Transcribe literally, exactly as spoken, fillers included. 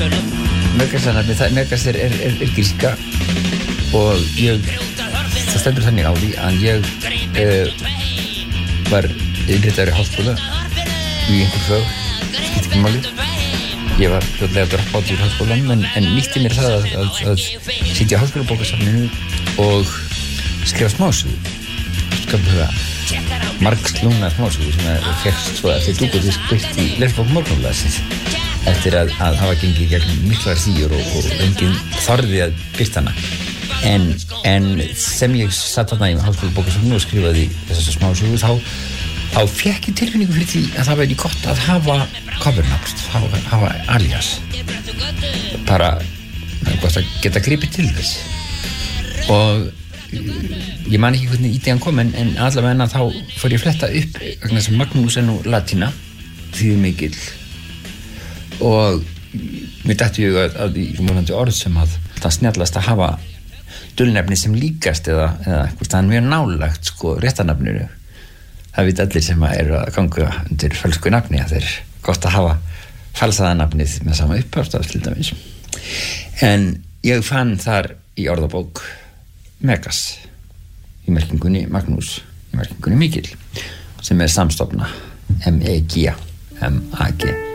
Megas-nafnið, það Megas er, er, er, er gríska og ég, það stendur þannig á því að ég uh, var innritaður í háskóla í einhver fög, skipt ekki máli. Ég var hlutlega dropout úr háskólanum en, en nýtti mér það að, að, að sitja á háskólabókasafninu og skrifa smásögu. Skapið það margslungna smásögu sem að fékkst svo að þau dúkudísk byrkt í lesbók Morgunblaðsins eftir að, að hafa gengið gegnum miklar síur og, og enginn þorði að byrta hana. En, en sem ég satt þarna í háskólabókasafninu og skrifaði þessar smásögu þá þá fékk ég tilfinningu fyrir því að það væri gott að hafa cover-nafn, hafa, hafa alias. Bara, það er gott að geta gripið til þess. Og ég man ekki hvernig ídegan kom, en, en allavega þá fór ég að fletta upp vegna þess að Magnús er nú latína, þýðir mikill. Og mér dætti ég að, að í múlandi orð sem að það snjallast að hafa dulnefni sem líkast eða, eða eitthvað, það er mjög nálagt, sko, réttanafninu. Það veit allir sem eru að ganga undir fölsku nafni að þeir gott að hafa falsaða nafnið með sama upphafstaf til dæmis. En ég fann þar í orðabók Megas í merkingunni Magnús, í merkingunni mikill, sem er samstofna M E G M A G